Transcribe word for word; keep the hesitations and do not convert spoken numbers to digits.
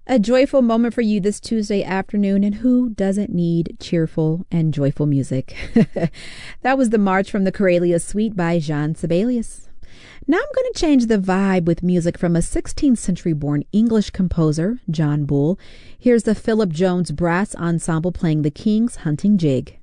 A joyful moment for you this Tuesday afternoon, and who doesn't need cheerful and joyful music? That was the March from the Corelia Suite by Jean Sibelius. Now I'm going to change the vibe with music from a sixteenth century born English composer, John Bull. Here's the Philip Jones Brass Ensemble playing the King's Hunting Jig.